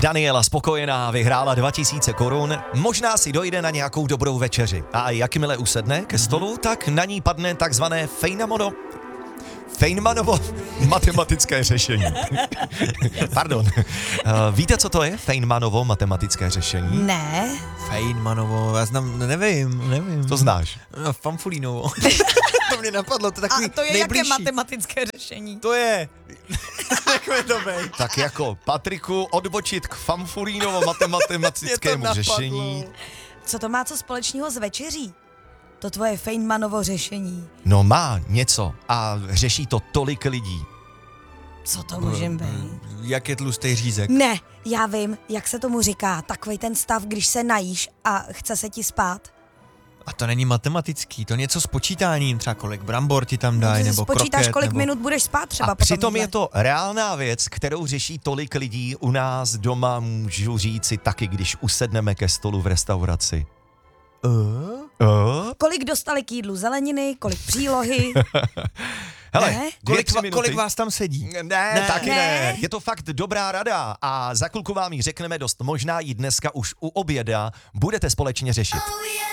Daniela spokojená, vyhrála 2000 korun, možná si dojde na nějakou dobrou večeři. A jakmile usedne ke stolu, tak na ní padne takzvané Feynmanovo matematické řešení. Pardon. Víte, co to je Feynmanovo matematické řešení? Ne. Feynmanovo, já znám, nevím. To znáš. No, Fanfulínovo. To mě napadlo, to je takový A to je nejbližší. jaké matematické řešení? To je. Jak je to bej? Tak jako, Patriku, odbočit k Fanfulínovo matematickému Mě to řešení. Co to má co společného s večeří? To tvoje Feynmanovo řešení. No má něco a řeší to tolik lidí. Co to může být? Jak je tlustý řízek? Ne, já vím, jak se tomu říká. Takovej ten stav, když se najíš a chce se ti spát. A to není matematický, to něco s počítáním, třeba kolik brambor ti tam dají, nebo Spočítáš, kroket, kolik nebo... minut budeš spát třeba. A potom přitom jídle. je to reálná věc, kterou řeší tolik lidí u nás doma, můžu říci taky, když usedneme ke stolu v restauraci. Kolik dostali k jídlu zeleniny, kolik přílohy. Hele, Ne? Kolik vás tam sedí? Ne, taky Ne. ne. Je to fakt dobrá rada a za chvilku vám ji řekneme dost. Možná ji dneska už u oběda budete společně řešit.